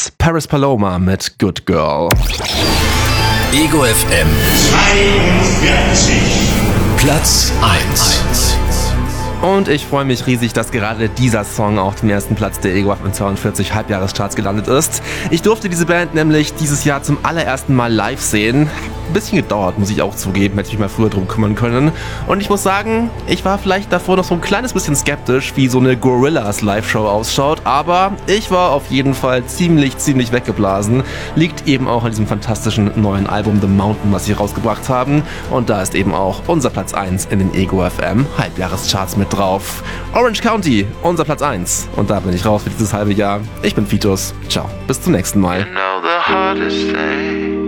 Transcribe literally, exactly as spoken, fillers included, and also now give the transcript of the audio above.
eins. Paris Paloma mit Good Girl. Ego F M zweiundvierzig. Platz eins. Und ich freue mich riesig, dass gerade dieser Song auf dem ersten Platz der Ego F M zweiundvierzig Halbjahrescharts gelandet ist. Ich durfte diese Band nämlich dieses Jahr zum allerersten Mal live sehen. Ein bisschen gedauert, muss ich auch zugeben, hätte ich mich mal früher drum kümmern können. Und ich muss sagen, ich war vielleicht davor noch so ein kleines bisschen skeptisch, wie so eine Gorillaz Live-Show ausschaut, aber ich war auf jeden Fall ziemlich, ziemlich weggeblasen. Liegt eben auch an diesem fantastischen neuen Album The Mountain, was sie rausgebracht haben. Und da ist eben auch unser Platz eins in den Ego F M Halbjahrescharts mit drauf. Orange County, unser Platz eins. Und da bin ich raus für dieses halbe Jahr. Ich bin Fitus. Ciao, bis zum nächsten Mal. You know the hardest thing